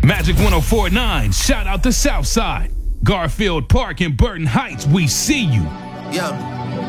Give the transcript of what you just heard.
Magic 1049, shout out to Southside. Garfield Park and Burton Heights, we see you. Yeah.